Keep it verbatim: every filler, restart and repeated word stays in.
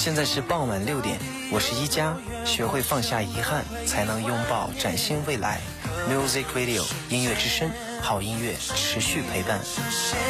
现在是傍晚六点，我是一加，学会放下遗憾，才能拥抱崭新未来。Music Radio 音乐之声，好音乐持续陪伴。